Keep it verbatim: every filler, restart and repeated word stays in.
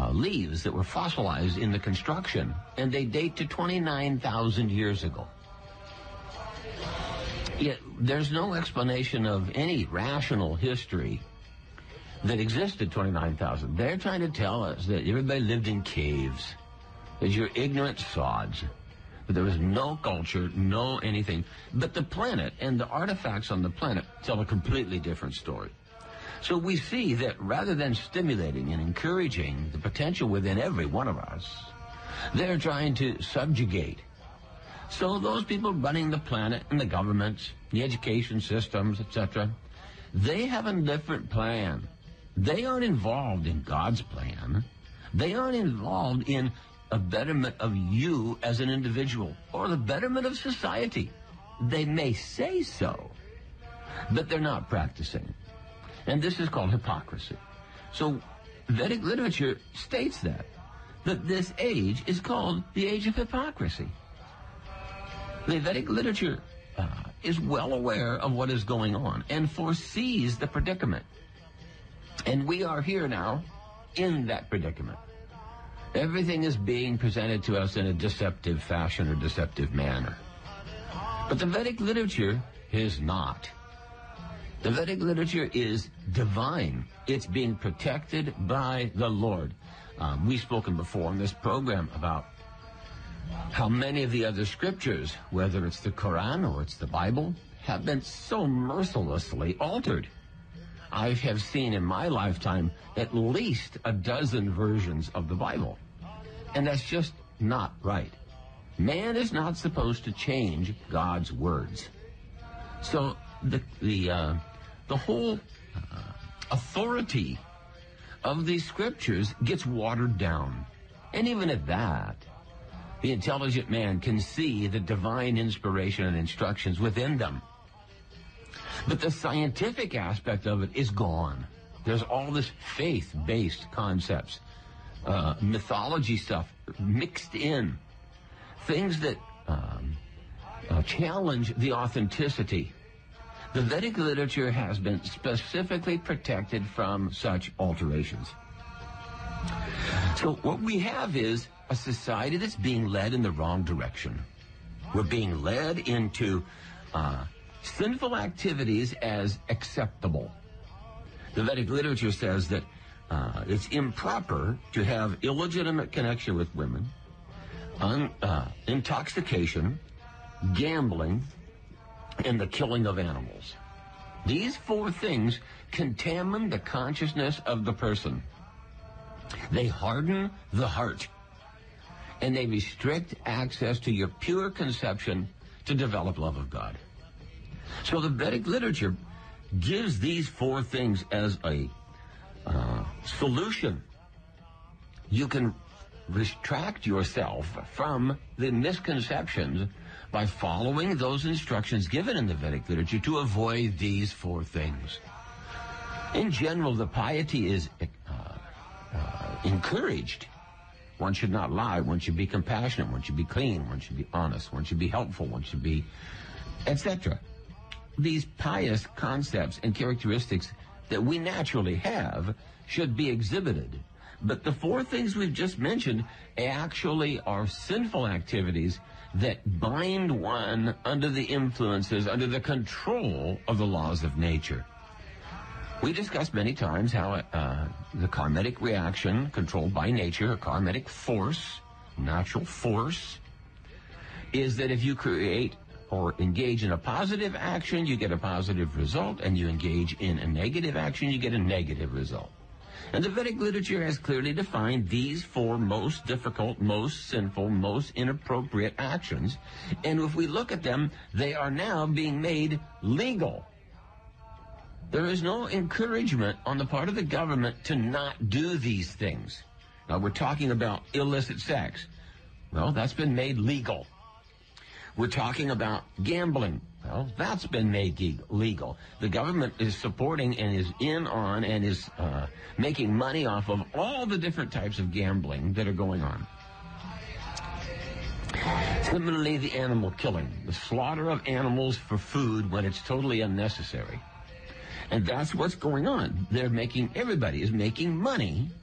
uh, leaves that were fossilized in the construction, and they date to twenty-nine thousand years ago. Yet there's no explanation of any rational history that existed twenty-nine thousand. They're trying to tell us that everybody lived in caves, that you're ignorant sods, that there was no culture, no anything. But the planet and the artifacts on the planet tell a completely different story. So we see that rather than stimulating and encouraging the potential within every one of us, they're trying to subjugate. So those people running the planet and the governments, the education systems, et cetera, they have a different plan. They aren't involved in God's plan. They aren't involved in a betterment of you as an individual or the betterment of society. They may say so, but they're not practicing. And this is called hypocrisy. So Vedic literature states that, that this age is called the age of hypocrisy. The Vedic literature uh, is well aware of what is going on and foresees the predicament. And we are here now in that predicament. Everything is being presented to us in a deceptive fashion or deceptive manner. But the Vedic literature is not. The Vedic literature is divine. It's being protected by the Lord. Um, we've spoken before in this program about how many of the other scriptures, whether it's the Quran or it's the Bible, have been so mercilessly altered. I have seen in my lifetime at least a dozen versions of the Bible. And that's just not right. Man is not supposed to change God's words. So the the uh, the whole uh, authority of these scriptures gets watered down. And even at that, the intelligent man can see the divine inspiration and instructions within them. But the scientific aspect of it is gone. There's all this faith-based concepts, uh, mythology stuff mixed in, things that um, uh, challenge the authenticity. The Vedic literature has been specifically protected from such alterations. So what we have is a society that's being led in the wrong direction. We're being led into uh, sinful activities as acceptable. The Vedic literature says that uh, it's improper to have illegitimate connection with women, un, uh, intoxication, gambling, and the killing of animals. These four things contaminate the consciousness of the person. They harden the heart, and they restrict access to your pure conception to develop love of God. So the Vedic literature gives these four things as a uh, solution. You can retract yourself from the misconceptions by following those instructions given in the Vedic literature to avoid these four things. In general, the piety is uh, uh, encouraged. One should not lie. One should be compassionate. One should be clean. One should be honest. One should be helpful. One should be, et cetera. These pious concepts and characteristics that we naturally have should be exhibited. But the four things we've just mentioned actually are sinful activities that bind one under the influences, under the control of the laws of nature. We discussed many times how uh, the karmic reaction controlled by nature, a karmic force, natural force, is that if you create or engage in a positive action, you get a positive result, and you engage in a negative action, you get a negative result. And the Vedic literature has clearly defined these four most difficult, most sinful, most inappropriate actions. And if we look at them, they are now being made legal. There is no encouragement on the part of the government to not do these things. Now, we're talking about illicit sex. Well, that's been made legal. We're talking about gambling. Well, that's been made legal. The government is supporting and is in on and is uh, making money off of all the different types of gambling that are going on. Similarly, the animal killing, the slaughter of animals for food when it's totally unnecessary. And that's what's going on. They're making, everybody is making money